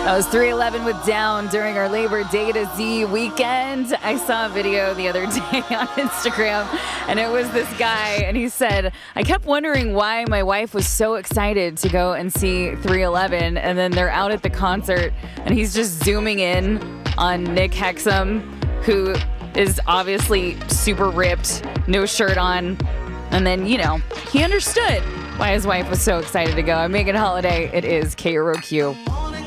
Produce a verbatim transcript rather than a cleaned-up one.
That was three eleven with Down during our Labor Day to Z weekend. I saw a video the other day on Instagram, and it was this guy, and he said, I kept wondering why my wife was so excited to go and see three eleven, and then they're out at the concert, and he's just zooming in on Nick Hexum, who is obviously super ripped, no shirt on, and then, you know, he understood why his wife was so excited to go. I'm Megan Holiday. It is K R O Q.